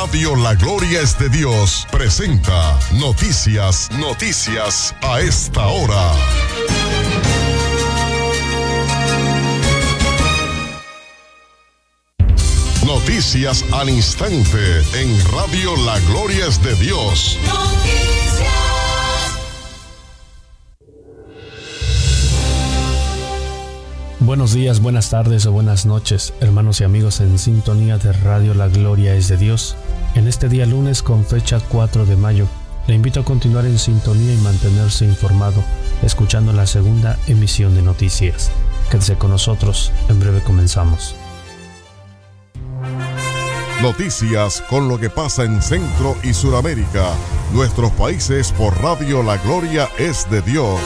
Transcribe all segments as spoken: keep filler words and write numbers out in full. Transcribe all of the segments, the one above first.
Radio La Gloria es de Dios presenta Noticias, Noticias a esta hora. Noticias al instante en Radio La Gloria es de Dios. Noticias. Buenos días, buenas tardes o buenas noches, hermanos y amigos en sintonía de Radio La Gloria es de Dios. En este día lunes con fecha cuatro de mayo, le invito a continuar en sintonía y mantenerse informado, escuchando la segunda emisión de noticias. Quédese con nosotros, en breve comenzamos. Noticias con lo que pasa en Centro y Suramérica, nuestros países por Radio La Gloria es de Dios.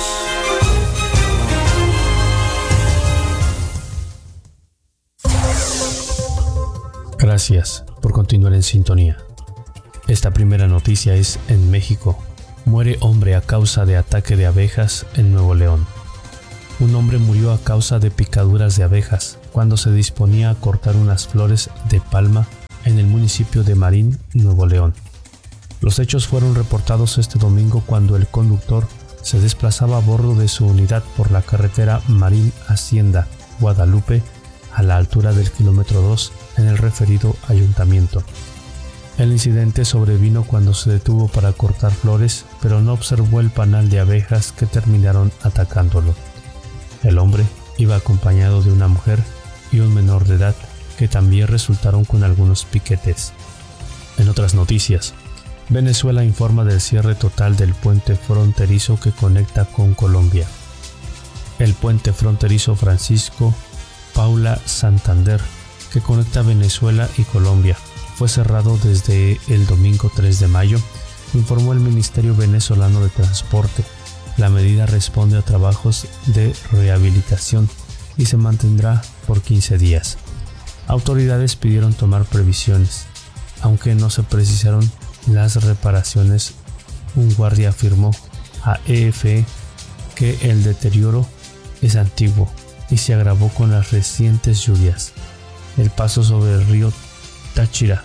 Gracias por continuar en sintonía. Esta primera noticia es en México. Muere hombre a causa de ataque de abejas en Nuevo León. Un hombre murió a causa de picaduras de abejas cuando se disponía a cortar unas flores de palma en el municipio de Marín, Nuevo León. Los hechos fueron reportados este domingo cuando el conductor se desplazaba a bordo de su unidad por la carretera Marín Hacienda, Guadalupe, a la altura del kilómetro dos en el referido ayuntamiento. El incidente sobrevino cuando se detuvo para cortar flores, pero no observó el panal de abejas que terminaron atacándolo. El hombre iba acompañado de una mujer y un menor de edad que también resultaron con algunos piquetes. En otras noticias, Venezuela informa del cierre total del puente fronterizo que conecta con Colombia. El puente fronterizo Francisco Paula Santander, que conecta Venezuela y Colombia, fue cerrado desde el domingo tres de mayo, informó el Ministerio Venezolano de Transporte. La medida responde a trabajos de rehabilitación y se mantendrá por quince días. Autoridades pidieron tomar previsiones, aunque no se precisaron las reparaciones. Un guardia afirmó a E F E que el deterioro es antiguo y se agravó con las recientes lluvias. El paso sobre el río Táchira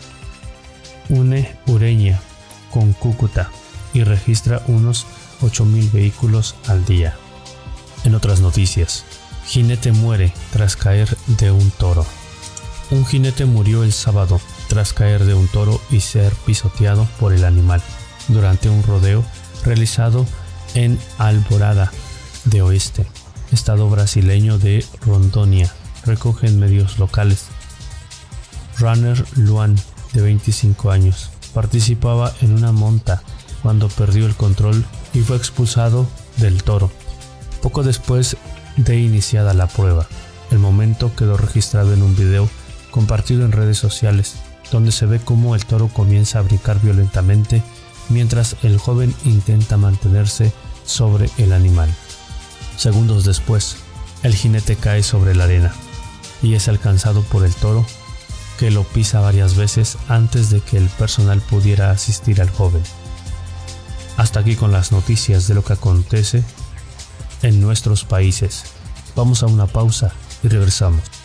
une Ureña con Cúcuta y registra unos ocho mil vehículos al día. En otras noticias, jinete muere tras caer de un toro. Un jinete murió el sábado tras caer de un toro y ser pisoteado por el animal durante un rodeo realizado en Alvorada de Oeste, estado brasileño de Rondônia, recogen medios locales. Runner Luan, de veinticinco años, participaba en una monta cuando perdió el control y fue expulsado del toro, poco después de iniciada la prueba. El momento quedó registrado en un video compartido en redes sociales, donde se ve cómo el toro comienza a brincar violentamente mientras el joven intenta mantenerse sobre el animal. Segundos después, el jinete cae sobre la arena y es alcanzado por el toro, que lo pisa varias veces antes de que el personal pudiera asistir al joven. Hasta aquí con las noticias de lo que acontece en nuestros países. Vamos a una pausa y regresamos.